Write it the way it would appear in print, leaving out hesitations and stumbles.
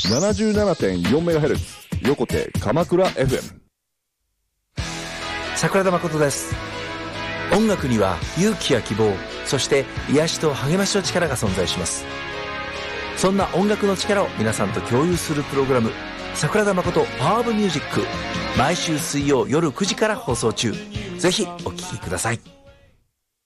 77.4MHz 横手鎌倉 FM。 桜田誠です。音楽には勇気や希望、そして癒しと励ましの力が存在します。そんな音楽の力を皆さんと共有するプログラム、桜田誠パワーオブミュージック、毎週水曜夜9時から放送中。ぜひお聴きください。